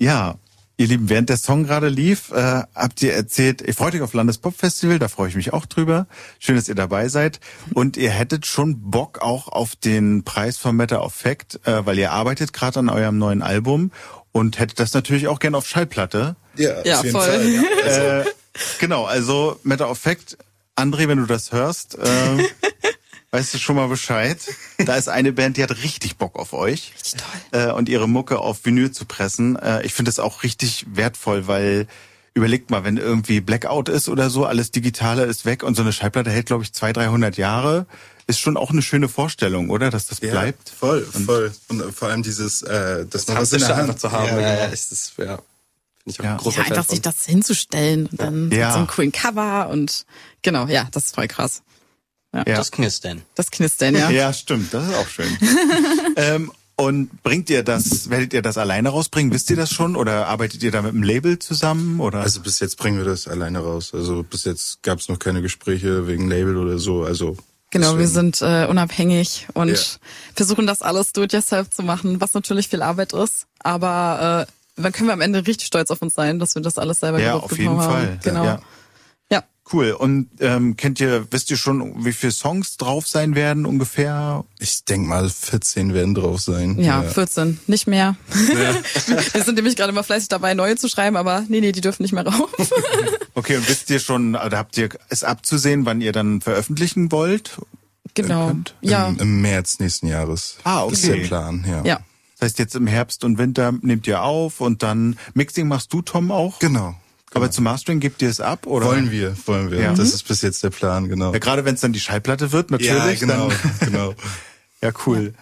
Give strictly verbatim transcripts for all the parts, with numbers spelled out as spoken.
Ja, ihr Lieben, während der Song gerade lief, äh, habt ihr erzählt, ihr freut euch auf Landespop-Festival, da freue ich mich auch drüber. Schön, dass ihr dabei seid. Und ihr hättet schon Bock auch auf den Preis von Matter of Fact, äh, weil ihr arbeitet gerade an eurem neuen Album und hättet das natürlich auch gerne auf Schallplatte. Ja, ja auf jeden voll. Fall. Ja. Also, Äh, genau, also Matter of Fact, André, wenn du das hörst, äh, weißt du schon mal Bescheid. Da ist eine Band, die hat richtig Bock auf euch. Richtig toll. Äh, und ihre Mucke auf Vinyl zu pressen. Äh, ich finde das auch richtig wertvoll, weil überlegt mal, wenn irgendwie Blackout ist oder so, alles Digitale ist weg und so eine Schallplatte hält, glaube ich, zweihundert, dreihundert Jahre. Ist schon auch eine schöne Vorstellung, oder? Dass das ja, bleibt. Voll, voll. Und vor allem dieses, äh, das noch was Das in der Hand einfach zu haben. Ja, Ja, ja, genau. ist das, ja. Finde ich auch Ja. ein großer Ja, Fan einfach von. sich das hinzustellen und dann Ja. mit so einem coolen Cover und genau, ja, das ist voll krass. Ja. Das Knistern. Das Knistern, ja. Ja, stimmt. Das ist auch schön. ähm, und bringt ihr das, werdet ihr das alleine rausbringen? Wisst ihr das schon? Oder arbeitet ihr da mit einem Label zusammen? Oder? Also bis jetzt bringen wir das alleine raus. Also bis jetzt gab es noch keine Gespräche wegen Label oder so. Also Genau, wir deswegen. sind äh, unabhängig und Ja. versuchen das alles do-it-yourself zu machen, was natürlich viel Arbeit ist, aber äh, dann können wir am Ende richtig stolz auf uns sein, dass wir das alles selber Ja, gewuppt auf jeden bekommen Fall. haben. Genau. Ja. Ja. Cool. Und ähm, kennt ihr, wisst ihr schon, wie viele Songs drauf sein werden ungefähr? Ich denk mal vierzehn werden drauf sein. Ja, vierzehn, nicht mehr. Ja. Wir sind nämlich gerade mal fleißig dabei, neue zu schreiben, aber nee, nee, die dürfen nicht mehr rauf. Okay, und wisst ihr schon, oder habt ihr es abzusehen, wann ihr dann veröffentlichen wollt? Genau. könnt? Ja. Im, Im März nächsten Jahres. Ah, okay. Das ist der Plan, ja. Ja. Das heißt, jetzt im Herbst und Winter nehmt ihr auf und dann Mixing machst du, Tom, auch? Genau. Aber zum Mastering gebt ihr es ab, oder? Wollen wir, wollen wir. Ja. Das ist bis jetzt der Plan, genau. Ja, gerade wenn es dann die Schallplatte wird, natürlich. Ja, genau, Dann, genau. ja, cool.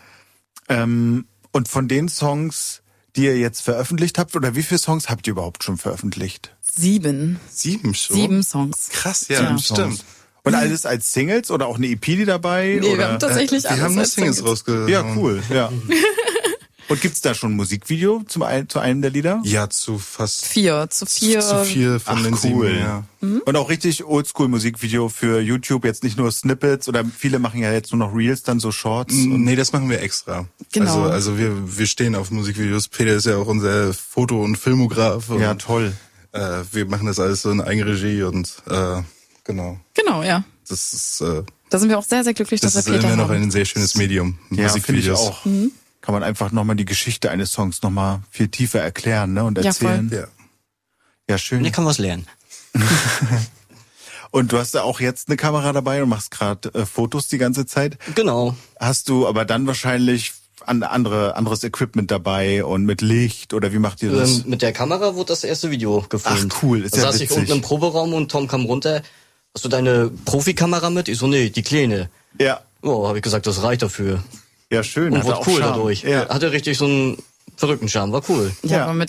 Ähm, und von den Songs, die ihr jetzt veröffentlicht habt, oder wie viele Songs habt ihr überhaupt schon veröffentlicht? Sieben. Sieben schon? Sieben Songs. Krass, ja, Ja. stimmt. Und alles als Singles oder auch eine E P, die dabei? Nee, wir oder? haben tatsächlich Wir alles haben nur als Singles Singles. rausgehauen. Ja, cool, ja. Und gibt's da schon ein Musikvideo zum ein, zu einem der Lieder? Ja, zu fast Vier, zu vier. zu vier von Ach, den cool. sieben, ja. Und auch richtig Oldschool-Musikvideo für YouTube, jetzt nicht nur Snippets oder viele machen ja jetzt nur noch Reels, dann so Shorts. Und Nee, das machen wir extra. Genau. Also, also wir, wir stehen auf Musikvideos. Peter ist ja auch unser Foto- und Filmograf. Und, ja, toll. Äh, wir machen das alles so in Eigenregie und äh, genau. Genau, ja. Das ist, äh, Da sind wir auch sehr, sehr glücklich, das dass ist wir Peter immer noch haben. ein sehr schönes Medium. Ja, finde ich Musikvideos. auch. Kann man einfach nochmal die Geschichte eines Songs nochmal viel tiefer erklären, ne, und Ja, voll. erzählen. Ja. Ja, schön. Hier kann man was lernen. Und du hast ja auch jetzt eine Kamera dabei und machst gerade äh, Fotos die ganze Zeit. Genau. Hast du aber dann wahrscheinlich an, andere, anderes Equipment dabei und mit Licht oder wie macht ihr das? Ähm, mit der Kamera wurde das erste Video gefilmt. Ach, cool, ist da ja saß ich witzig. unten im Proberaum und Tom kam runter. Hast du deine Profikamera mit? Ich so, nee, die kleine. Ja, Oh, habe ich gesagt, das reicht dafür. ja schön. Und Hat er wurde auch cool Charme. dadurch. Ja. Hatte richtig so einen verrückten Charme, war cool. Ja, Ja. aber mit